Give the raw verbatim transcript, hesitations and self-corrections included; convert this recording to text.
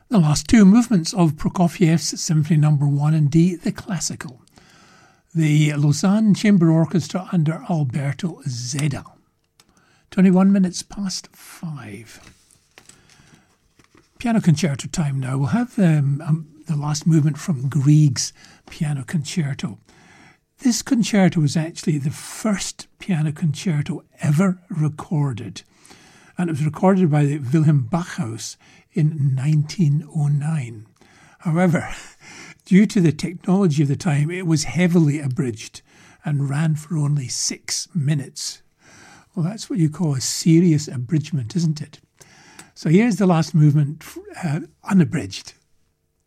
The last two movements of Prokofiev's Symphony Number one in D, the classical. The Lausanne Chamber Orchestra under Alberto Zeda. twenty-one minutes past five. Piano concerto time now. We'll have um, um, the last movement from Grieg's Piano Concerto. This concerto was actually the first piano concerto ever recorded. And it was recorded by the Wilhelm Bachhaus in nineteen oh nine. However, due to the technology of the time, it was heavily abridged and ran for only six minutes. Well, that's what you call a serious abridgment, isn't it? So here's the last movement, uh, unabridged.